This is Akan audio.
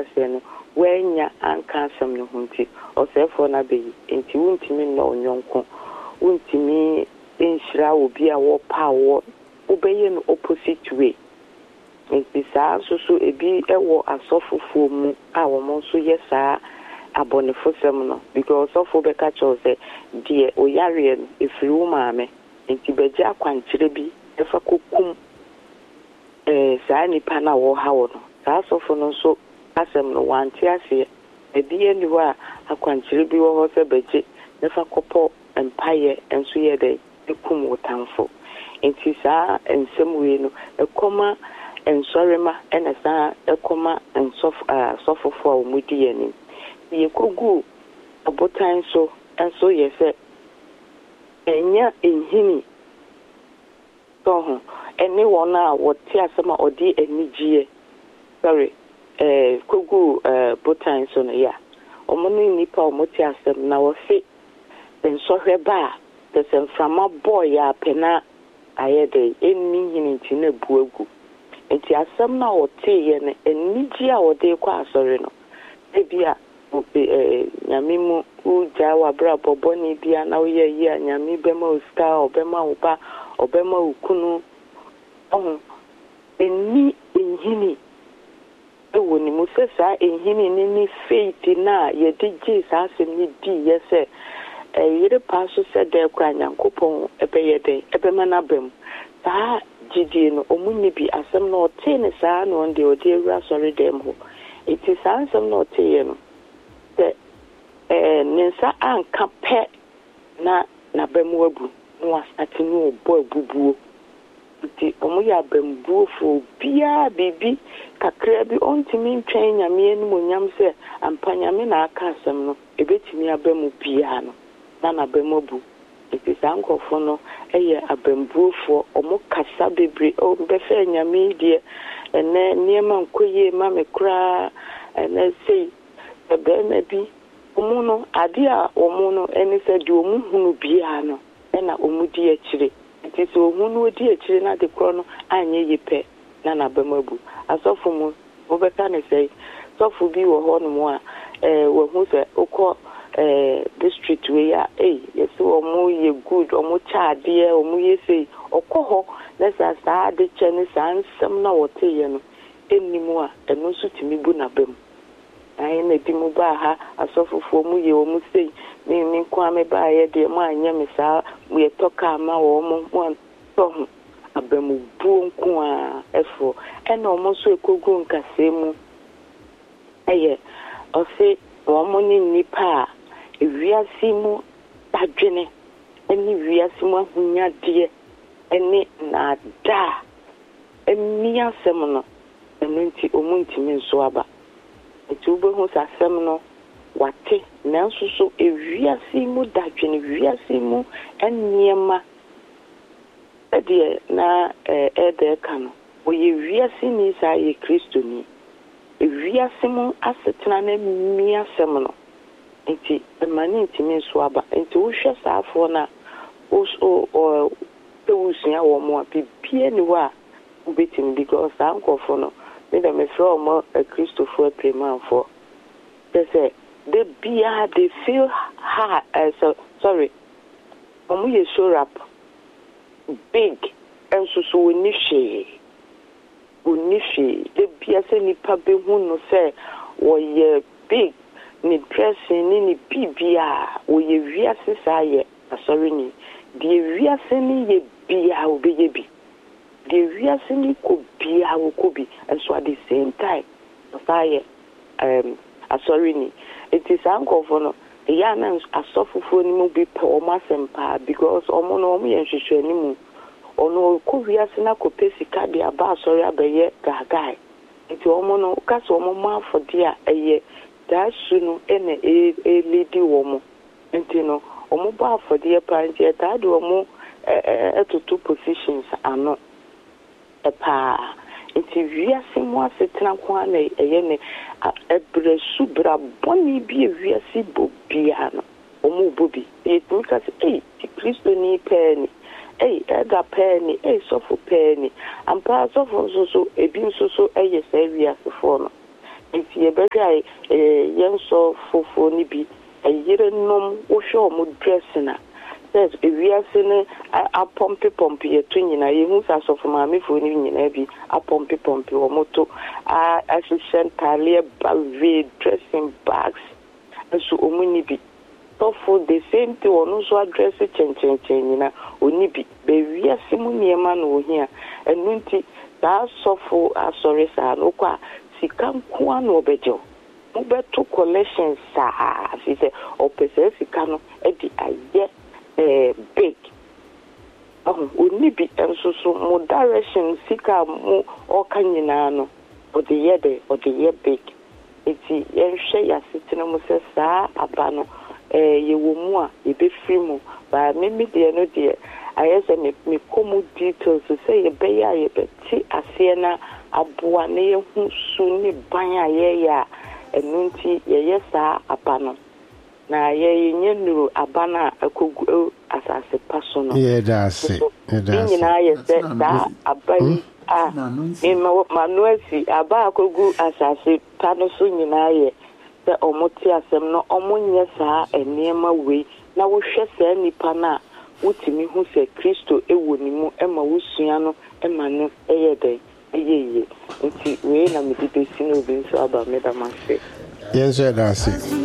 ase no wanya anka asem no hunti osefo na beyi enti wuntimi no nyonko wuntimi enhira obi a wo pa wo obeye no opposite way enti saa so ebi ewo asofofo mu a wo mo so yesa abonefo sem no because osofo be ka chose die oyare no efiri wo maame enti beje akwankyere bi efa kokum saa nipa na wo hawo no saa asofo no so asem no wanti ase ebi eni ho a akwankyere bi wo ho se beje efa kopo empaye enso ye de ekum wotamfo enti saa ensem we no ekoma ensorema ena saa ekoma sofofo a omudi yani yekogu abotan so enso yese enya enhini so eni wona wote asema odi enigye sorry kogu botan so no ya omoni nipa omoti asem na wo se ensohwe ba desemframa boy ya pena ayede eni hini ntine buagu enti asem na wote ye ne enigye a wode kwa asore no ebia nyamimu uja wa bra boboni bia na oye yi nyami bema usta obema uba obema ukunu eni enhini ewo ni musesa enhini ni faith na ye de Jesus asem ni di yese yere paso se de kwa nyankopon ebeye de ebema na bem saa gidi no omunni bi asem na ote ne saa no onde odi ewura sori dem ho iti saa asem na ote ye no de nensa anka pe na bem wabu no asati no obo abubuo iti omu ya bembuo fo bia bibi kakra bi ontimi ntwen nyame anu monyam se ampanyame na aka asem no ebetimi abemu bia no na bem abu iti saa nkofo no eye abembuofo omu kasa bebre o befe nyame die ene niema nkoye ma mekra ene sei ebe na bi omu no ade a omu no ene se di omu hunu bia no ena omu di akire iti so omu no di akire na de kro no anye yipe na bemabu asofo mu obeka ne sei sofo bi wo ho no mu a wo hu se okọ district we ya yeso omu ye good omu chaade omu yesi okoho na saa de chene saa nsem na wote ye no enimu a eno so timi bu na bem ayi na di mu ba ha asofofo mu ye omu sei ni kwa me ba ye de mu anya me saa mu ye toka ma wo mu to abemu bu nku a efo ena omu so ekogu nkase mu eye ose omu ni nipa wiase mu tadwene eni wiase mu ahunya de eni na da eni asem no enti omuntimi nso aba enti ubehu asem no wate nanso so wiase mu dadwene wiase mu eniema ede na ede ka no oye wiase ni sa ye Kristo ni wiase mu asetena na mi asem no enti mani ntimi nso aba enti wo hwe saafo na o tewusia wo mo bibie ni wa ubetim because ankofo no me da me fro mo Christopher Premanfo they feel hard sorry omu ye show up big and so onishi de bia se nipa be hu no se wo ye big ni dressing ni bibia wo ye wiase sa ye sorry ni de wiase ni ye bia wo be ye bi de wiase ni ko bia wo ko bi and so at the same time sa ye sorry ni it is uncle for no ya na asofofo ni mu bi pe o masempa because omo no omo ye hwehwe ni mu ono ko wiase na ko pesika de aba sorry abaye gagai enti omo no ka so omo ma afode a eye dasu no ene lady womo enti no omo ba afode pa nti eta de omo etutu positions ano epa enti wiase mu asetena kwa na eye ne ebresu bra boni bi wiase bobia no omo bobi etimi ka se Kristo ni peni ega peni sofu peni ampa sofu so ebi so eye sa wiase fo no Nti yebehwa yenso fofo ni bi ayire nom wo hwe omo dress na says ewiase ne apompe yetu nyina yehu sasofo maamefo ni nyina bi apompe wo moto assistant talia balve dressing bags so omuni bi so for the same thing onu so address chen nyina oni bi be wiase mu niema no ohia enu nti da sofo asori sa no kwa sika nko na obejo mo beto collections sa fi se opese sika no e di aye big oni bi enso so mo direction sika mo okanyina no o de ye big iti yenhwe ya sitino mo se sa aba no ye wo mu a ye be free mu ba me de no de ayese me komu details say ye be ya ye be ti ase na aboa na ye hu su ni ban aye ya enunti ye yesa aba no na ye nyenuru aba na akogu asase paso no ye da se nyina ye se da abai manuasi aba akogu asase pano so nyina ye se omoti asem no omonye saa eniema we na wo hwe saa nipa na wutimi hu se Kristo ewo nimu ema wusua no ema no eyede eyeye nti we na medibesi no bi so aba medamase yenso da se